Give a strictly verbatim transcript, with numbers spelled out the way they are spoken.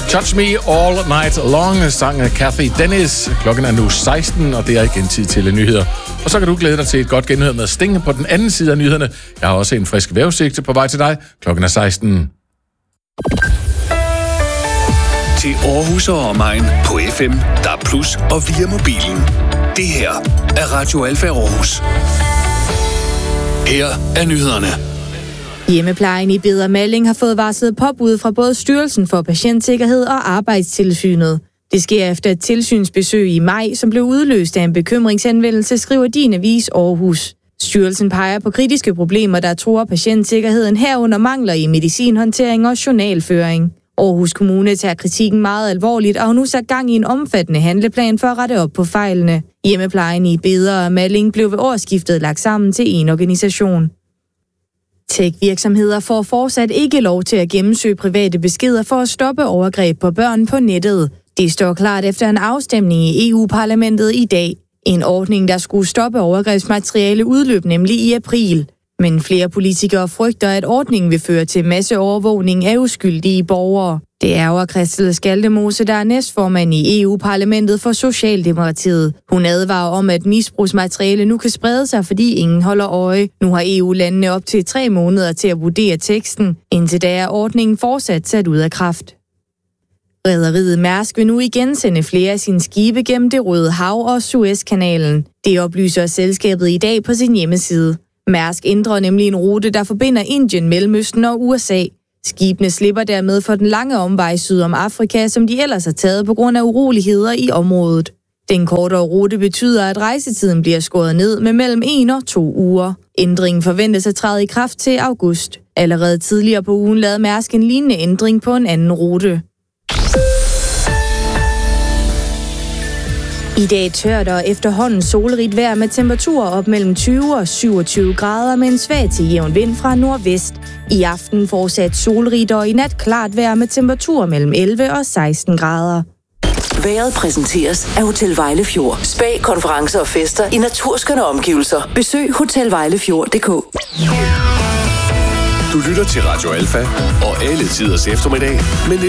Touch Me All Night Long, sang af Kathy Dennis. Klokken er nu seksten, og det er igen tid til nyheder. Og så kan du glæde dig til et godt genhør med Sting på den anden side af nyhederne. Jeg har også en frisk vejrudsigt på vej til dig. Klokken er seksten. Til Aarhus og omegn på F M, D A B plus, og via mobilen. Det her er Radio Alfa Aarhus. Her er nyhederne. Hjemmeplejen i Beder Malling har fået varslet påbud fra både Styrelsen for Patientsikkerhed og Arbejdstilsynet. Det sker efter et tilsynsbesøg i maj, som blev udløst af en bekymringsanmeldelse, skriver Din Avis Aarhus. Styrelsen peger på kritiske problemer, der truer patientsikkerheden, herunder mangler i medicinhåndtering og journalføring. Aarhus Kommune tager kritikken meget alvorligt og har nu sat gang i en omfattende handleplan for at rette op på fejlene. Hjemmeplejen i Beder og Malling blev ved årsskiftet lagt sammen til en organisation. Tech-virksomheder får fortsat ikke lov til at gennemsøge private beskeder for at stoppe overgreb på børn på nettet. Det står klart efter en afstemning i E U-parlamentet i dag. En ordning, der skulle stoppe overgrebsmateriale, udløb nemlig i april. Men flere politikere frygter, at ordningen vil føre til masseovervågning af uskyldige borgere. Det ærger Christel Schaldemose, der er næstformand i E U-parlamentet for Socialdemokratiet. Hun advarer om, at misbrugsmateriale nu kan sprede sig, fordi ingen holder øje. Nu har E U-landene op til tre måneder til at vurdere teksten. Indtil da er ordningen fortsat sat ud af kraft. Rederiet Mærsk vil nu igen sende flere af sine skibe gennem Det Røde Hav og Suezkanalen. Det oplyser selskabet i dag på sin hjemmeside. Mærsk ændrer nemlig en rute, der forbinder Indien, Mellemøsten og U S A. Skibene slipper dermed for den lange omvej syd om Afrika, som de ellers har taget på grund af uroligheder i området. Den kortere rute betyder, at rejsetiden bliver skåret ned med mellem en og to uger. Ændringen forventes at træde i kraft til august. Allerede tidligere på ugen lavede Mærsk en lignende ændring på en anden rute. I dag tørt og efterhånden solrigt vejr med temperaturer op mellem tyve og syvogtyve grader med en svag til jævn vind fra nordvest. I aften fortsat solrigt og i nat klart vejr med temperaturer mellem elleve og seksten grader. Vejret præsenteres af Hotel Vejlefjord. Spa, konferencer og fester i naturskønne omgivelser. Besøg hotel vejlefjord punktum d k. Du lytter til Radio Alfa og alle tiders eftermiddag med